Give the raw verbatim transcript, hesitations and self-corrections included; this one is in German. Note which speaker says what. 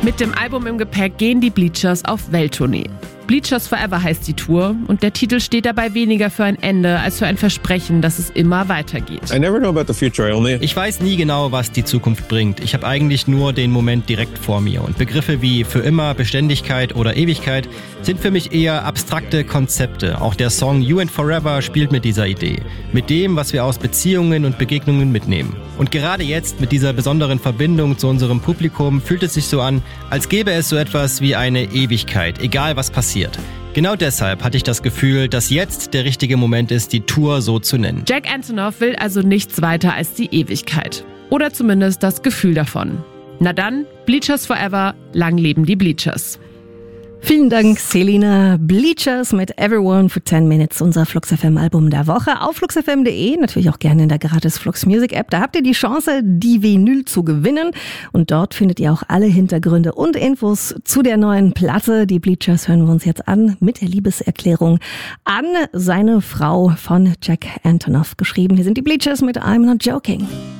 Speaker 1: Mit dem Album im Gepäck gehen die Bleachers auf Welttournee. Bleachers Forever heißt die Tour und der Titel steht dabei weniger für ein Ende als für ein Versprechen, dass es immer weitergeht.
Speaker 2: I never know about the future, I only...
Speaker 3: Ich weiß nie genau, was die Zukunft bringt. Ich habe eigentlich nur den Moment direkt vor mir. Und Begriffe wie für immer, Beständigkeit oder Ewigkeit sind für mich eher abstrakte Konzepte. Auch der Song You and Forever spielt mit dieser Idee. Mit dem, was wir aus Beziehungen und Begegnungen mitnehmen. Und gerade jetzt, mit dieser besonderen Verbindung zu unserem Publikum, fühlt es sich so an, als gäbe es so etwas wie eine Ewigkeit, egal was passiert. Genau deshalb hatte ich das Gefühl, dass jetzt der richtige Moment ist, die Tour so zu nennen.
Speaker 1: Jack Antonoff will also nichts weiter als die Ewigkeit. Oder zumindest das Gefühl davon. Na dann, Bleachers Forever, lang leben die Bleachers.
Speaker 4: Vielen Dank, Selina. Bleachers mit Everyone for ten Minutes, unser Flux F M Album der Woche. Auf flux f m punkt d e, natürlich auch gerne in der gratis Flux Music App. Da habt ihr die Chance, die Vinyl zu gewinnen. Und dort findet ihr auch alle Hintergründe und Infos zu der neuen Platte. Die Bleachers hören wir uns jetzt an mit der Liebeserklärung an seine Frau von Jack Antonoff geschrieben. Hier sind die Bleachers mit I'm Not Joking.